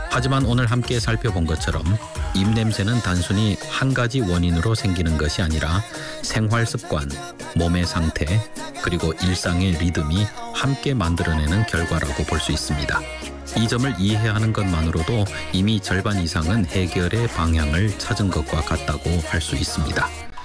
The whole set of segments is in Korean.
하지만 오늘 함께 살펴본 것처럼 입냄새는 단순히 한 가지 원인으로 생기는 것이 아니라 생활 습관, 몸의 상태, 그리고 일상의 리듬이 함께 만들어내는 결과라고 볼 수 있습니다. 이 점을 이해하는 것만으로도 이미 절반 이상은 해결의 방향을 찾은 것과 같다고 할 수 있습니다.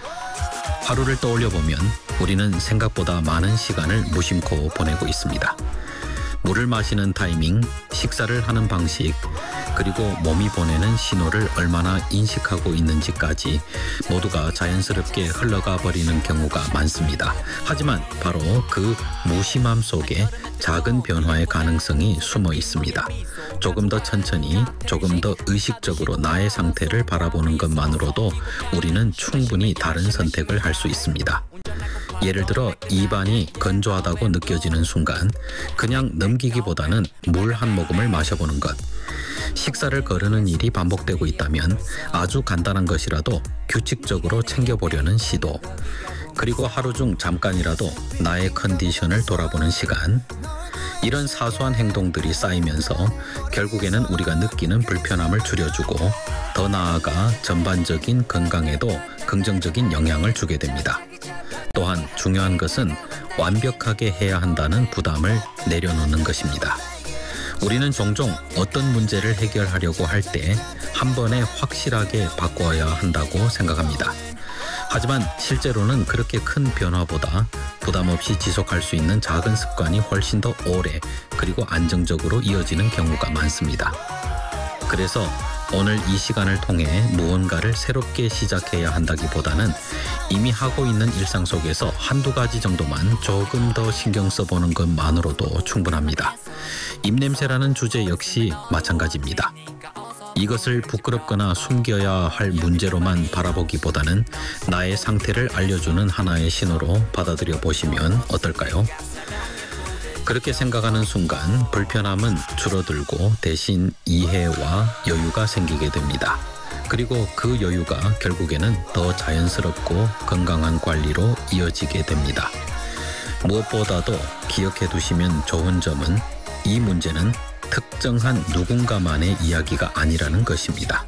하루를 떠올려 보면 우리는 생각보다 많은 시간을 무심코 보내고 있습니다. 물을 마시는 타이밍, 식사를 하는 방식, 그리고 몸이 보내는 신호를 얼마나 인식하고 있는지까지 모두가 자연스럽게 흘러가 버리는 경우가 많습니다. 하지만 바로 그 무심함 속에 작은 변화의 가능성이 숨어 있습니다. 조금 더 천천히, 조금 더 의식적으로 나의 상태를 바라보는 것만으로도 우리는 충분히 다른 선택을 할 수 있습니다. 예를 들어 입안이 건조하다고 느껴지는 순간 그냥 넘기기보다는 물 한 모금을 마셔보는 것. 식사를 거르는 일이 반복되고 있다면 아주 간단한 것이라도 규칙적으로 챙겨보려는 시도. 그리고 하루 중 잠깐이라도 나의 컨디션을 돌아보는 시간. 이런 사소한 행동들이 쌓이면서 결국에는 우리가 느끼는 불편함을 줄여주고 더 나아가 전반적인 건강에도 긍정적인 영향을 주게 됩니다. 또한 중요한 것은 완벽하게 해야 한다는 부담을 내려놓는 것입니다. 우리는 종종 어떤 문제를 해결하려고 할 때 한 번에 확실하게 바꿔야 한다고 생각합니다. 하지만 실제로는 그렇게 큰 변화보다 부담 없이 지속할 수 있는 작은 습관이 훨씬 더 오래 그리고 안정적으로 이어지는 경우가 많습니다. 그래서 오늘 이 시간을 통해 무언가를 새롭게 시작해야 한다기보다는 이미 하고 있는 일상 속에서 한두 가지 정도만 조금 더 신경 써보는 것만으로도 충분합니다. 입냄새라는 주제 역시 마찬가지입니다. 이것을 부끄럽거나 숨겨야 할 문제로만 바라보기보다는 나의 상태를 알려주는 하나의 신호로 받아들여 보시면 어떨까요? 그렇게 생각하는 순간 불편함은 줄어들고 대신 이해와 여유가 생기게 됩니다. 그리고 그 여유가 결국에는 더 자연스럽고 건강한 관리로 이어지게 됩니다. 무엇보다도 기억해 두시면 좋은 점은 이 문제는 특정한 누군가만의 이야기가 아니라는 것입니다.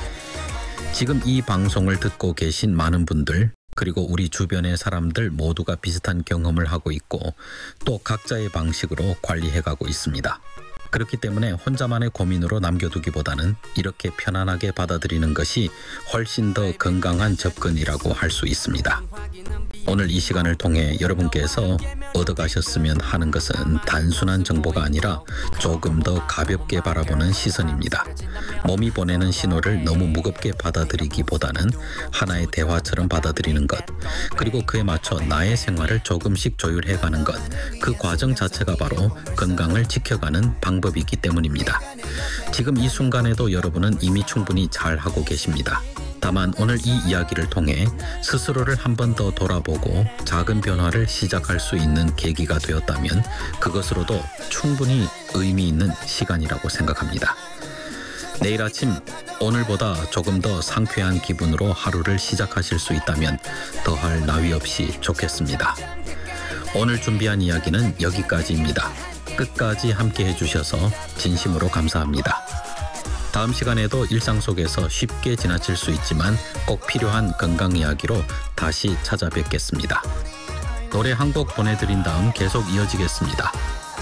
지금 이 방송을 듣고 계신 많은 분들, 그리고 우리 주변의 사람들 모두가 비슷한 경험을 하고 있고 또 각자의 방식으로 관리해가고 있습니다. 그렇기 때문에 혼자만의 고민으로 남겨두기보다는 이렇게 편안하게 받아들이는 것이 훨씬 더 건강한 접근이라고 할 수 있습니다. 오늘 이 시간을 통해 여러분께서 얻어가셨으면 하는 것은 단순한 정보가 아니라 조금 더 가볍게 바라보는 시선입니다. 몸이 보내는 신호를 너무 무겁게 받아들이기보다는 하나의 대화처럼 받아들이는 것, 그리고 그에 맞춰 나의 생활을 조금씩 조율해가는 것, 그 과정 자체가 바로 건강을 지켜가는 방법이기 때문입니다. 지금 이 순간에도 여러분은 이미 충분히 잘하고 계십니다. 다만 오늘 이 이야기를 통해 스스로를 한 번 더 돌아보고 작은 변화를 시작할 수 있는 계기가 되었다면 그것으로도 충분히 의미 있는 시간이라고 생각합니다. 내일 아침 오늘보다 조금 더 상쾌한 기분으로 하루를 시작하실 수 있다면 더할 나위 없이 좋겠습니다. 오늘 준비한 이야기는 여기까지입니다. 끝까지 함께 해주셔서 진심으로 감사합니다. 다음 시간에도 일상 속에서 쉽게 지나칠 수 있지만 꼭 필요한 건강 이야기로 다시 찾아뵙겠습니다. 노래 한 곡 보내드린 다음 계속 이어지겠습니다.